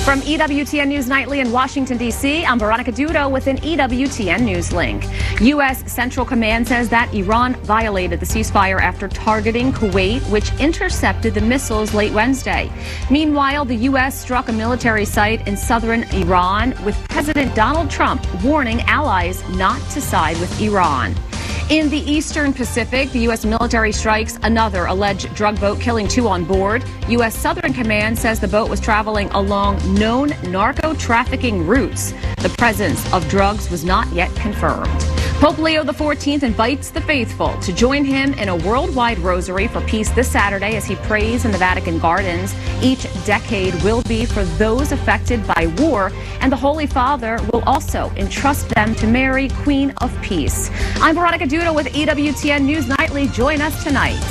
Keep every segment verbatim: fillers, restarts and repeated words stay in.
From E W T N News Nightly in Washington, D C, I'm Veronica Dudo with an E W T N News link. U S Central Command says that Iran violated the ceasefire after targeting Kuwait, which intercepted the missiles late Wednesday. Meanwhile, the U S struck a military site in southern Iran, with President Donald Trump warning allies not to side with Iran. In the Eastern Pacific, the U S military strikes another alleged drug boat, killing two on board. U S Southern Command says the boat was traveling along known narco-trafficking routes. The presence of drugs was not yet confirmed. Pope Leo the fourteenth invites the faithful to join him in a worldwide rosary for peace this Saturday as he prays in the Vatican Gardens. Each decade will be for those affected by war, and the Holy Father will also entrust them to Mary, Queen of Peace. I'm Veronica Dudo with E W T N News Nightly. Join us tonight.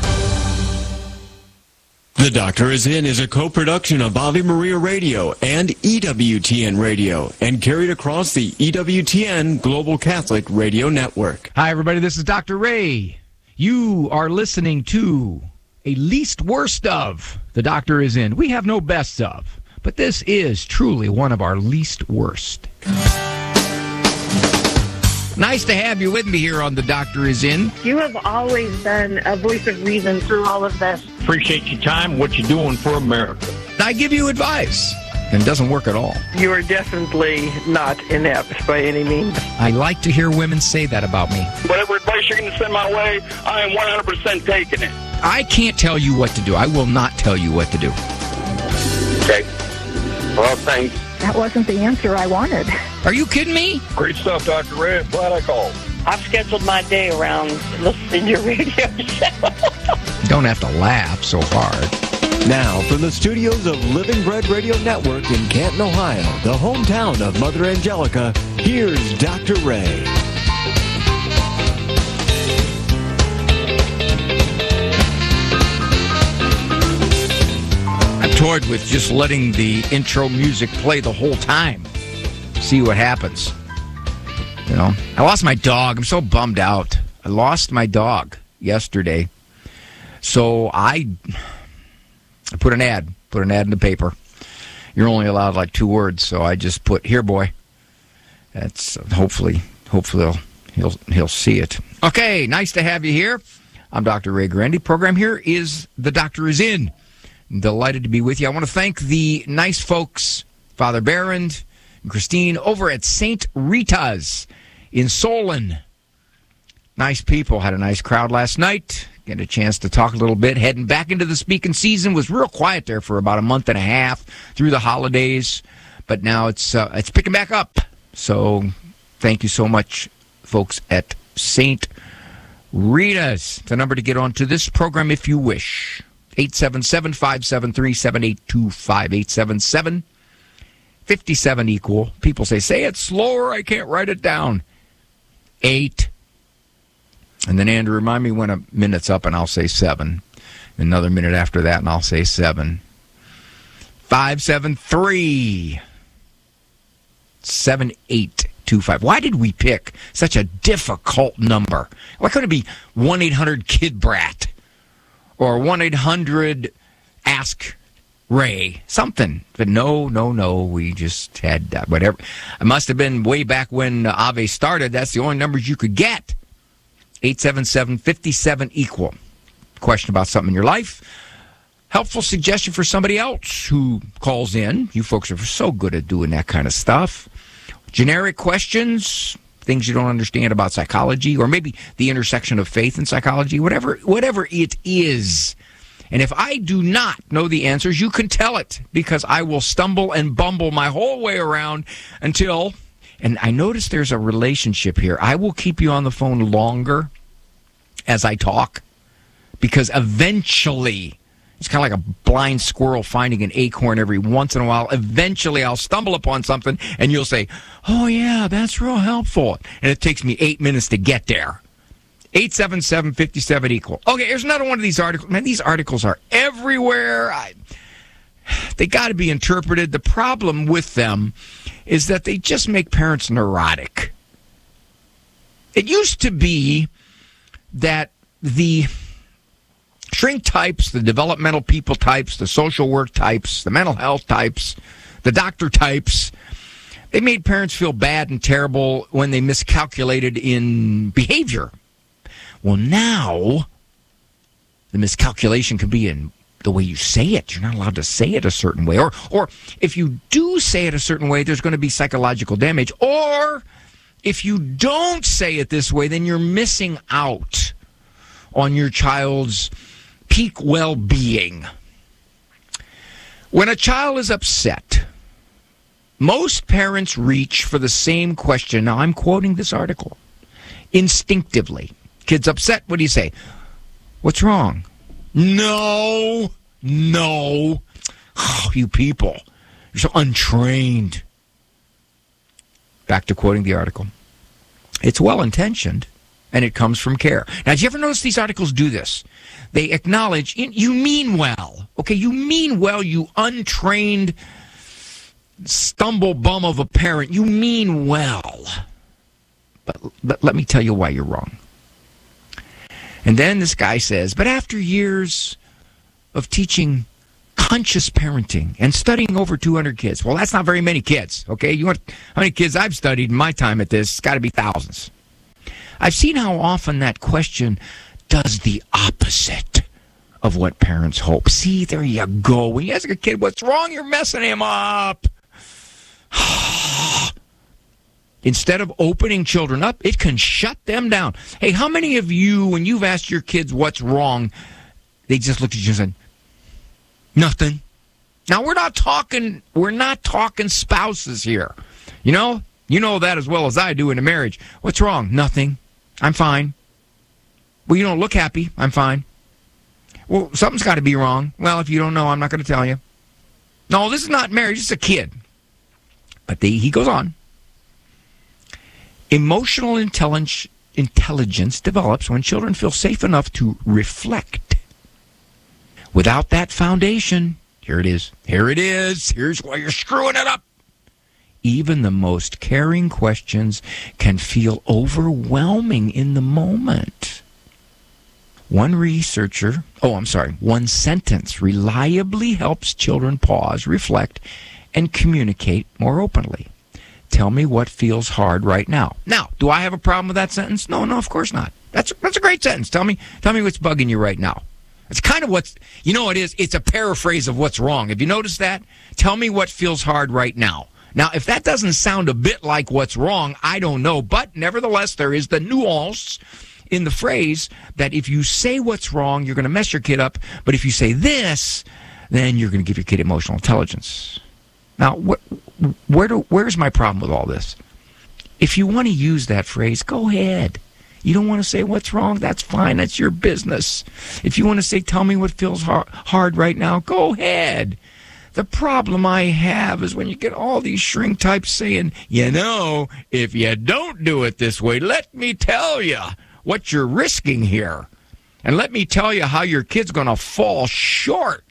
The Doctor Is In is a co-production of Ave Maria Radio and E W T N Radio and carried across the E W T N Global Catholic Radio Network. Hi, everybody. This is Doctor Ray. You are listening to a least worst of The Doctor Is In. We have no best of, but this is truly one of our least worst. Nice to have you with me here on The Doctor Is In. You have always been a voice of reason through all of this. Appreciate your time, what you're doing for America. I give you advice, and it doesn't work at all. You are definitely not inept by any means. I like to hear women say that about me. Whatever advice you're going to send my way, I am one hundred percent taking it. I can't tell you what to do. I will not tell you what to do. Okay. Well, thanks. That wasn't the answer I wanted. Are you kidding me? Great stuff, Doctor Ray. I'm glad I called. I've scheduled my day around listening to your radio show. Don't have to laugh so hard. Now, from the studios of Living Bread Radio Network in Canton, Ohio, the hometown of Mother Angelica, here's Doctor Ray. I've toyed with just letting the intro music play the whole time. See what happens. You know, I lost my dog. I'm so bummed out. I lost my dog yesterday. So I, I put an ad, put an ad in the paper. You're only allowed like two words, so I just put, "Here, boy." That's uh, hopefully, hopefully he'll, he'll he'll see it. Okay, nice to have you here. I'm Doctor Ray Grandy. Program here is The Doctor Is In. I'm delighted to be with you. I want to thank the nice folks, Father Barron and Christine, over at Saint Rita's in Solon. Nice people. Had a nice crowd last night. Get a chance to talk a little bit. Heading back into the speaking season. Was real quiet there for about a month and a half through the holidays, but now it's uh, it's picking back up. So thank you so much, folks at Saint Rita's. The number to get onto this program if you wish. eight seven seven, five seven three, seven eight two five. eight seven seven, five seven equal. People say, say it slower. I can't write it down. Eight. And then, Andrew, remind me when a minute's up, and I'll say seven. Another minute after that, and I'll say seven. Five, seven, three. Seven, eight, two, five. Why did we pick such a difficult number? Why couldn't it be one eight hundred kid brat or one eight hundred ask Ray? Something. But no, no, no. We just had uh, whatever. It must have been way back when uh, Ave started. That's the only numbers you could get. eight seven seven, five seven equal. Question about something in your life. Helpful suggestion for somebody else who calls in. You folks are so good at doing that kind of stuff. Generic questions, things you don't understand about psychology, or maybe the intersection of faith and psychology, whatever, whatever it is. And if I do not know the answers, you can tell it, because I will stumble and bumble my whole way around until... And I notice there's a relationship here. I will keep you on the phone longer as I talk, because eventually, it's kind of like a blind squirrel finding an acorn every once in a while. Eventually, I'll stumble upon something, and you'll say, "Oh, yeah, that's real helpful." And it takes me eight minutes to get there. eight seven seven, five seven equal. Okay, here's another one of these articles. Man, these articles are everywhere. I... They got to be interpreted. The problem with them is that they just make parents neurotic. It used to be that the shrink types, the developmental people types, the social work types, the mental health types, the doctor types, they made parents feel bad and terrible when they miscalculated in behavior. Well, now the miscalculation can be in the way you say it. You're not allowed to say it a certain way. Or, or if you do say it a certain way, there's going to be psychological damage. Or if you don't say it this way, then you're missing out on your child's peak well-being. When a child is upset, most parents reach for the same question. Now, I'm quoting this article. Instinctively. Kid's upset. What do you say? What's wrong? No. No. Oh, you people. You're so untrained. Back to quoting the article. It's well-intentioned, and it comes from care. Now, did you ever notice these articles do this? They acknowledge, you mean well. Okay, you mean well, you untrained stumble bum of a parent. You mean well. But, but let me tell you why you're wrong. And then this guy says, but after years of teaching conscious parenting and studying over two hundred kids. Well, that's not very many kids, okay? You want how many kids I've studied in my time at this? It's got to be thousands. I've seen how often that question does the opposite of what parents hope. See, there you go. When you ask a kid, what's wrong? You're messing him up. Instead of opening children up, it can shut them down. Hey, how many of you, when you've asked your kids what's wrong, they just looked at you and said, nothing. Now, we're not talking, we're not talking spouses here. You know, you know that as well as I do in a marriage. What's wrong? Nothing. I'm fine. Well, you don't look happy. I'm fine. Well, something's got to be wrong. Well, if you don't know, I'm not going to tell you. No, this is not marriage. It's a kid. But they, he goes on. Emotional intelligence, intelligence develops when children feel safe enough to reflect. Without that foundation, here it is. Here it is. Here's why you're screwing it up. Even the most caring questions can feel overwhelming in the moment. One researcher, oh, I'm sorry, one sentence reliably helps children pause, reflect, and communicate more openly. Tell me what feels hard right now. Now, do I have a problem with that sentence? No, no, of course not. That's that's a great sentence. Tell me, tell me what's bugging you right now. It's kind of what's, you know, it is. It's a paraphrase of what's wrong. Have you noticed that? Tell me what feels hard right now. Now, if that doesn't sound a bit like what's wrong, I don't know. But nevertheless, there is the nuance in the phrase that if you say what's wrong, you're going to mess your kid up. But if you say this, then you're going to give your kid emotional intelligence. Now, wh- where do, where's my problem with all this? If you want to use that phrase, go ahead. You don't want to say what's wrong? That's fine. That's your business. If you want to say, tell me what feels hard, hard right now, go ahead. The problem I have is when you get all these shrink types saying, you know, if you don't do it this way, let me tell you what you're risking here. And let me tell you how your kid's going to fall short.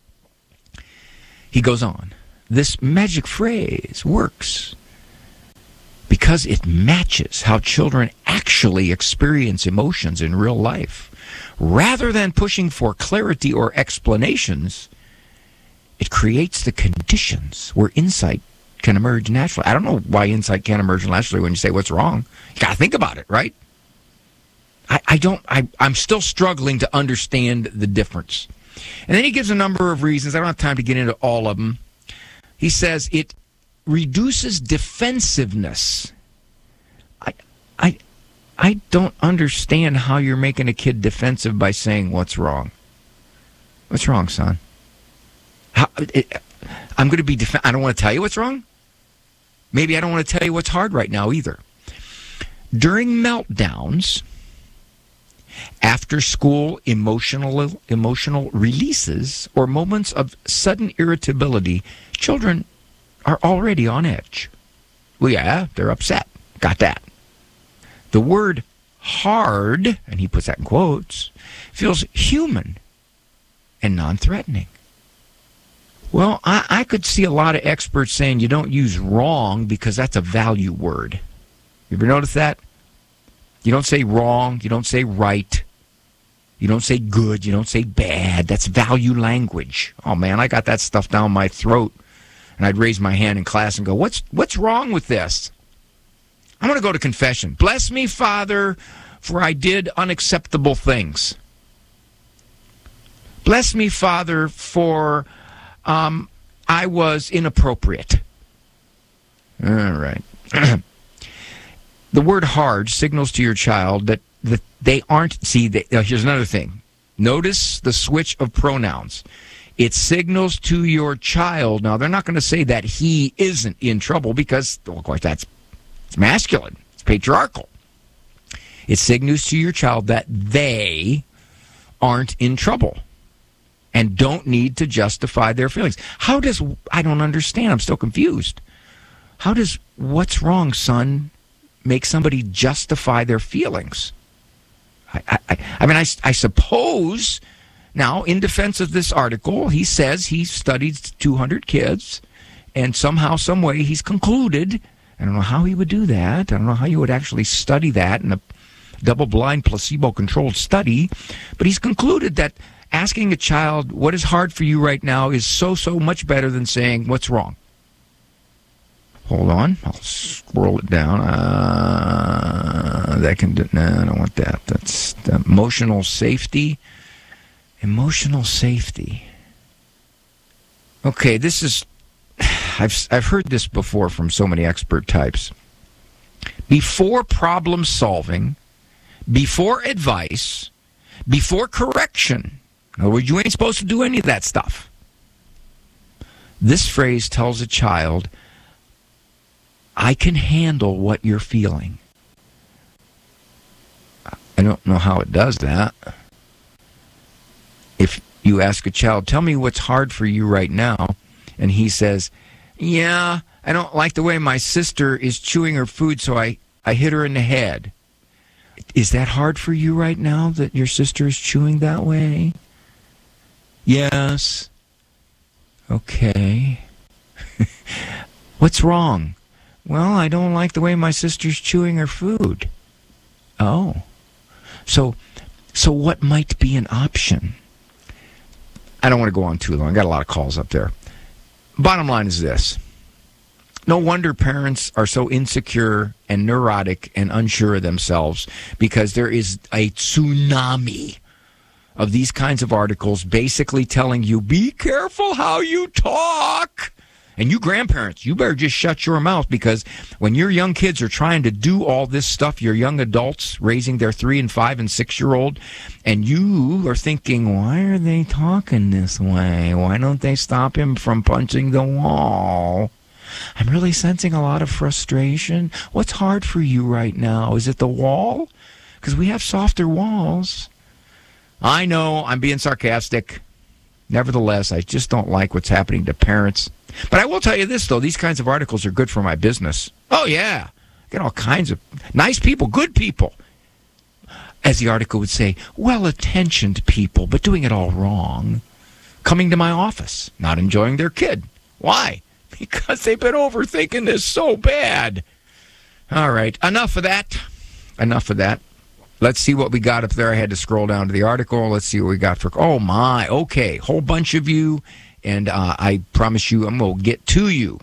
He goes on. This magic phrase works because it matches how children actually experience emotions in real life. Rather than pushing for clarity or explanations, it creates the conditions where insight can emerge naturally. I don't know why insight can't emerge naturally when you say what's wrong. You got to think about it, right? I, I don't, I, I'm still struggling to understand the difference. And then he gives a number of reasons. I don't have time to get into all of them. He says it reduces defensiveness. I, I, I don't understand how you're making a kid defensive by saying what's wrong. What's wrong, son? How, it, I'm going to be def- I don't want to tell you what's wrong. Maybe I don't want to tell you what's hard right now either. During meltdowns, after school emotional emotional releases, or moments of sudden irritability, children are already on edge. Well, yeah, they're upset. Got that. The word hard, and he puts that in quotes, feels human and non-threatening. Well, I, I could see a lot of experts saying you don't use wrong because that's a value word. You ever notice that? You don't say wrong. You don't say right. You don't say good. You don't say bad. That's value language. Oh, man, I got that stuff down my throat. And I'd raise my hand in class and go, what's what's wrong with this? I'm going to go to confession. Bless me, Father, for I did unacceptable things. Bless me, Father, for um, I was inappropriate. All right. The word hard signals to your child that, that they aren't... See, they, uh, here's another thing. Notice the switch of pronouns. It signals to your child. Now, they're not going to say that he isn't in trouble because, well, of course, that's it's masculine. It's patriarchal. It signals to your child that they aren't in trouble and don't need to justify their feelings. How does... I don't understand. I'm still confused. How does what's wrong, son, make somebody justify their feelings? I, I, I mean, I, I suppose... Now, in defense of this article, he says he studied two hundred kids, and somehow, some way, he's concluded, I don't know how he would do that, I don't know how you would actually study that in a double-blind, placebo-controlled study, but he's concluded that asking a child what is hard for you right now is so, so much better than saying what's wrong. Hold on, I'll scroll it down. Uh, that can do, no, I don't want that. That's emotional safety. Emotional safety. Okay, this is... I've I've heard this before from so many expert types. Before problem solving, before advice, before correction. In other words, you ain't supposed to do any of that stuff. This phrase tells a child, I can handle what you're feeling. I don't know how it does that. If you ask a child, tell me what's hard for you right now, and he says, yeah, I don't like the way my sister is chewing her food, so I, I hit her in the head. Is that hard for you right now, that your sister is chewing that way? Yes. Okay. What's wrong? Well, I don't like the way my sister's chewing her food. Oh. So, so what might be an option? I don't want to go on too long. I got a lot of calls up there. Bottom line is this. No wonder parents are so insecure and neurotic and unsure of themselves, because there is a tsunami of these kinds of articles basically telling you, be careful how you talk. And you grandparents, you better just shut your mouth, because when your young kids are trying to do all this stuff, your young adults raising their three and five and six-year-old, and you are thinking, why are they talking this way? Why don't they stop him from punching the wall? I'm really sensing a lot of frustration. What's hard for you right now? Is it the wall? Because we have softer walls. I know, I'm being sarcastic. Nevertheless, I just don't like what's happening to parents. But I will tell you this, though. These kinds of articles are good for my business. Oh, yeah. Get all kinds of nice people, good people. As the article would say, well-attentioned people, but doing it all wrong. Coming to my office, not enjoying their kid. Why? Because they've been overthinking this so bad. All right. Enough of that. Enough of that. Let's see what we got up there. I had to scroll down to the article. Let's see what we got for... Oh, my. Okay. Whole bunch of you. And uh, I promise you I'm going to get to you.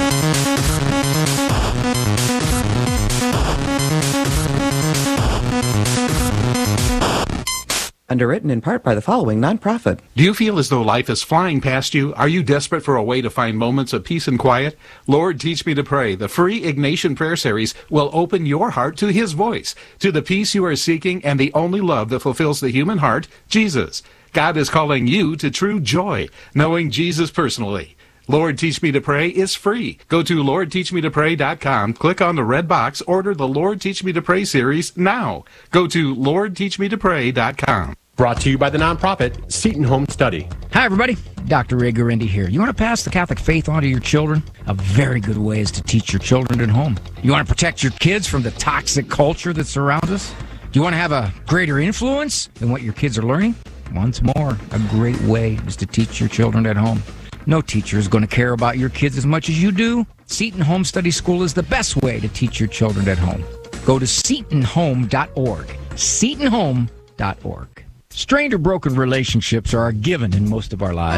Underwritten in part by the following nonprofit. Do you feel as though life is flying past you? Are you desperate for a way to find moments of peace and quiet? Lord, Teach Me to Pray, the free Ignatian prayer series, will open your heart to His voice, to the peace you are seeking and the only love that fulfills the human heart, Jesus. God is calling you to true joy, knowing Jesus personally. Lord, Teach Me to Pray is free. Go to lord teach me to pray dot com, click on the red box, order the Lord Teach Me to Pray series now. Go to lord teach me to pray dot com. Brought to you by the nonprofit Seton Home Study. Hi, everybody. Doctor Ray Guarendi here. You want to pass the Catholic faith on to your children? A very good way is to teach your children at home. You want to protect your kids from the toxic culture that surrounds us? Do you want to have a greater influence than what your kids are learning? Once more, a great way is to teach your children at home. No teacher is going to care about your kids as much as you do. Seton Home Study School is the best way to teach your children at home. Go to seton home dot org. seton home dot org. Strained or broken relationships are a given in most of our lives.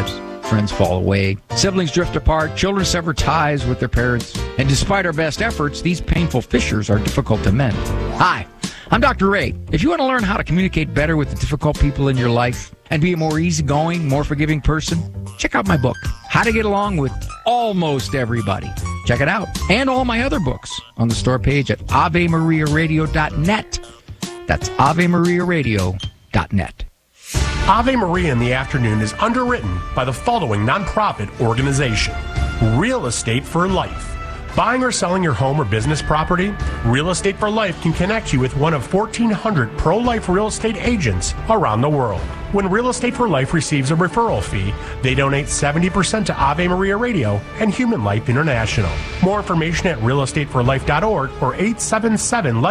friends fall away, siblings drift apart, children sever ties with their parents, and despite our best efforts, these painful fissures are difficult to mend. Hi, I'm Doctor Ray. If you want to learn how to communicate better with the difficult people in your life and be a more easygoing, more forgiving person, check out my book, How to Get Along with Almost Everybody. Check it out. And all my other books on the store page at ave maria radio dot net. That's ave maria radio dot net. Ave Maria in the Afternoon is underwritten by the following nonprofit organization: Real Estate for Life. Buying or selling your home or business property? Real Estate for Life can connect you with one of fourteen hundred pro-life real estate agents around the world. When Real Estate for Life receives a referral fee, they donate seventy percent to Ave Maria Radio and Human Life International. More information at real estate for life dot org or eight seven seven